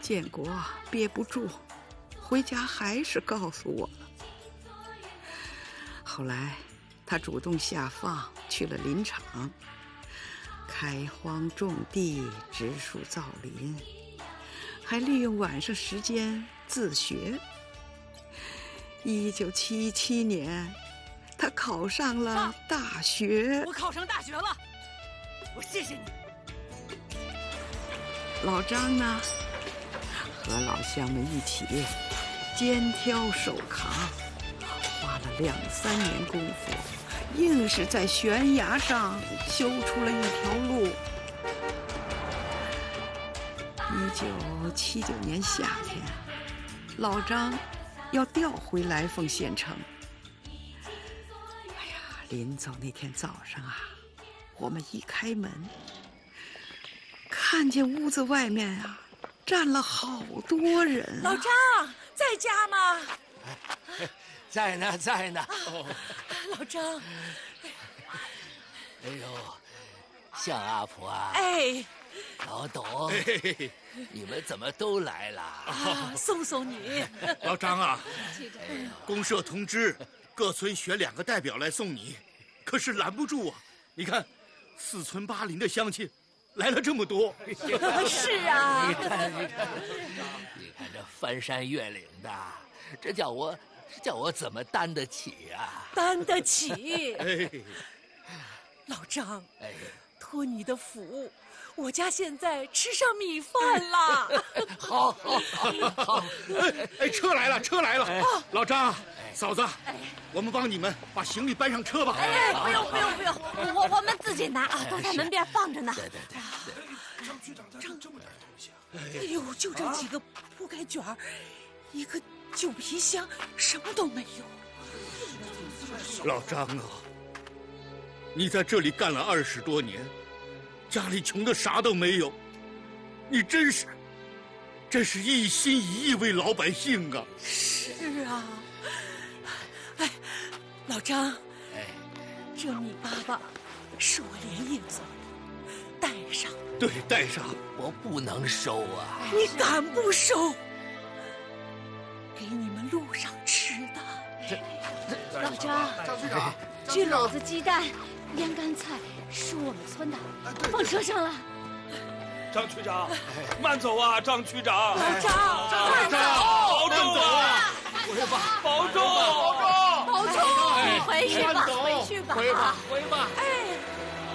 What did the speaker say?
建国憋不住，回家还是告诉我了。后来他主动下放去了林场，开荒种地，植树造林，还利用晚上时间自学。1977年，他考上了大学。 我考上大学了，我谢谢你。 老张呢，和老乡们一起肩挑手扛，花了2、3年功夫，硬是在悬崖上修出了一条路。1979年夏天，老张要调回来凤县城。哎呀，临走那天早上啊，我们一开门，看见屋子外面啊站了好多人。 老张在家吗？ 在呢，在呢。 老张， 哎呦，向阿婆啊！ 哎， 老董，你们怎么都来了？ 送送你。 老张啊，公社通知各村选2个代表来送你，可是拦不住啊！你看，4村8邻的乡亲来了这么多。 是啊， 你看这翻山越岭的，这叫我怎么担得起啊？ 担得起。 哎， 老张， 哎， 托你的福，我家现在吃上米饭了。 好。 哎，车来了，车来了！老张，嫂子，我们帮你们把行李搬上车吧。 哎，不用，我们自己拿啊，都在门边放着呢。 对。 张局长带这么点东西啊！ 哎呦，就这几个铺盖卷儿，一个旧皮箱，什么都没有。 老张啊，你在这里干了20多年，家里穷的啥都没有，你真是一心一意为老百姓啊！ 是啊，哎，老张， 哎， 这米粑粑是我连夜做的，带上。 对，带上。 我不能收啊！ 你敢不收？给你们路上吃的。 老张，这篓子鸡蛋、腌干菜是我们村的，放车上了。 张区长，慢走啊！张区长， 老张， 慢走，保重啊！保重！ 保重！你回去吧，回吧。 回吧。